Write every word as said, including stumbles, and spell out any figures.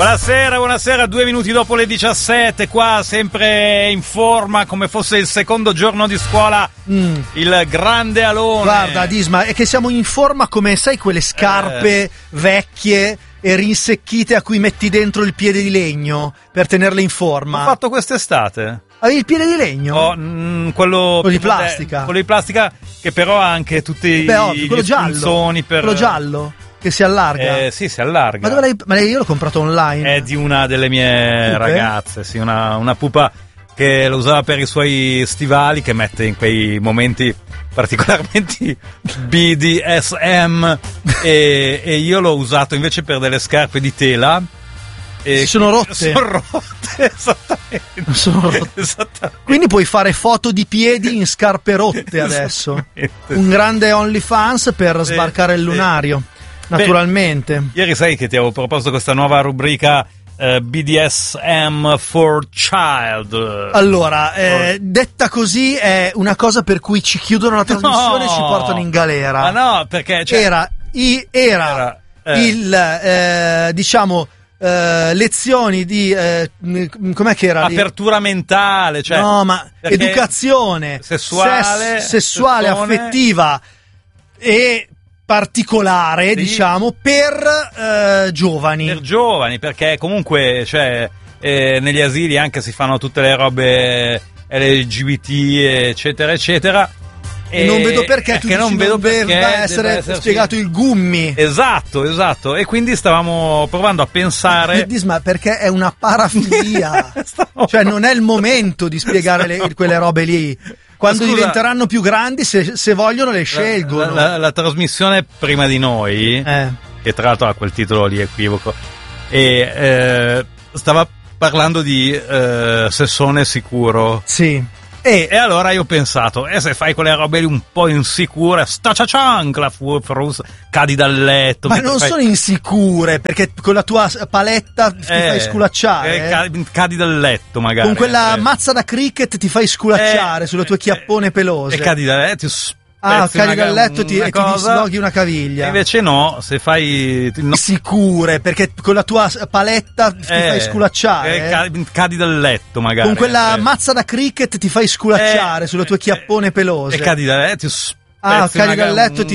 Buonasera, buonasera, due minuti dopo le diciassette, qua sempre in forma come fosse il secondo giorno di scuola, mm. il grande Alone. Guarda Disma, è che siamo in forma come, sai, quelle scarpe eh. vecchie e rinsecchite a cui metti dentro il piede di legno per tenerle in forma. Ho fatto quest'estate. Avevi il piede di legno? Oh, mm, quello, quello di plastica. De, quello di plastica che però ha anche tutti Beh, ovvio, gli quello giallo, per... quello giallo. Che si allarga? Eh, sì, si allarga. Ma dove l'hai? Ma io l'ho comprato online. È di una delle mie Pupe? ragazze, sì, una, una pupa che lo usava per i suoi stivali, che mette in quei momenti particolarmente B D S M e, e io l'ho usato invece per delle scarpe di tela. E si sono rotte. Sono rotte, esattamente. Sono rotte. Esattamente. Quindi puoi fare foto di piedi in scarpe rotte adesso. Un grande OnlyFans per sì, sbarcare il lunario. Sì. Naturalmente. Beh, ieri sai che ti avevo proposto questa nuova rubrica eh, B D S M for Child. Allora, eh, detta così è una cosa per cui ci chiudono la trasmissione no, e ci portano in galera. Ma no, perché cioè, era, i, era, era eh. il eh, diciamo eh, lezioni di eh, com'è che era? Apertura di... mentale, cioè no, ma educazione sessuale, ses- sessuale, sessone. affettiva e particolare, sì. diciamo, per eh, giovani. Per giovani, perché comunque, cioè, eh, negli asili anche si fanno tutte le robe L G B T, eccetera, eccetera. E non vedo perché tu dici non vedo debba perché essere debba spiegato il gummi. Esatto, esatto. E quindi stavamo provando a pensare. Ma perché è una parafilia. Cioè, non è il momento di spiegare le, quelle robe lì. Quando Scusa, diventeranno più grandi, se, se vogliono, le scelgono. La, la, la trasmissione prima di noi, eh. che tra l'altro ha quel titolo lì equivoco, e eh, stava parlando di eh, sessone sicuro. Sì. E, e allora io ho pensato, e se fai quelle robe lì un po' insicure, staciacianc, la frus, cadi dal letto. Ma non fai... sono insicure, perché con la tua paletta ti eh, fai sculacciare. Eh, cadi, cadi dal letto magari. Con quella eh. mazza da cricket ti fai sculacciare eh, sulle tue chiappone pelose. E cadi dal letto, Ah, cadi dal letto e ti, e ti disloghi una caviglia. E invece no, se fai... No. Sicure, perché con la tua paletta ti eh, fai sculacciare. Eh, cadi, cadi dal letto magari. Con quella eh. mazza da cricket ti fai sculacciare eh, sulle tue chiappone pelose. E cadi dal letto. Ah, cadi dal letto e ti